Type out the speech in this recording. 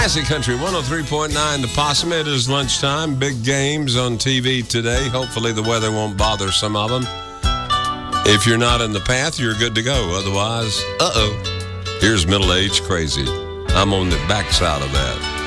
Classic Country 103.9 The Possum. It is lunchtime. Big games on TV today. Hopefully the weather won't bother some of them. If you're not in the path, you're good to go. Otherwise, here's Middle Age Crazy. I'm on the backside of that.